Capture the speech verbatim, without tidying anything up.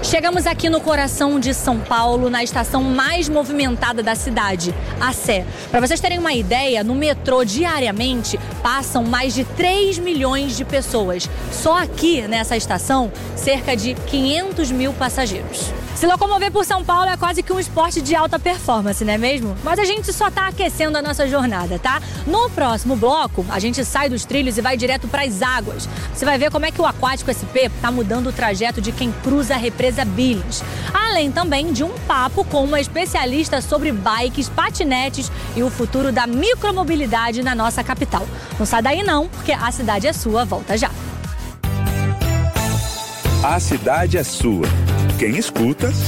Chegamos aqui no coração de São Paulo, na estação mais movimentada da cidade, a Sé. Para vocês terem uma ideia, no metrô diariamente passam mais de três milhões de pessoas. Só aqui nessa estação, cerca de quinhentos mil passageiros. Se locomover por São Paulo é quase que um esporte de alta performance, não é mesmo? Mas a gente só tá aquecendo a nossa jornada, tá? No próximo bloco, a gente sai dos trilhos e vai direto para as águas. Você vai ver como é que o Aquático S P tá mudando o trajeto de quem cruza a represa Billings. Além também de um papo com uma especialista sobre bikes, patinetes e o futuro da micromobilidade na nossa capital. Não sai daí não, porque a cidade é sua, volta já. A cidade é sua. Quem escuta,